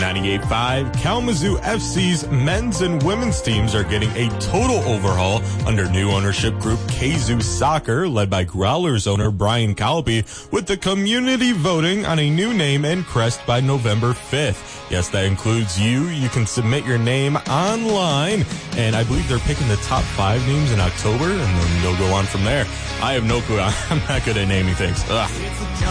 98.5, Kalamazoo FC's men's and women's teams are getting a total overhaul under new ownership group Kazoo Soccer, led by Growlers owner Brian Colby, with the community voting on a new name and crest by November 5th. Yes, that includes you. You can submit your name online, and I believe they're picking the top 5 names in October, and then they'll go on from there. I have no clue. I'm not good at naming things. Ugh.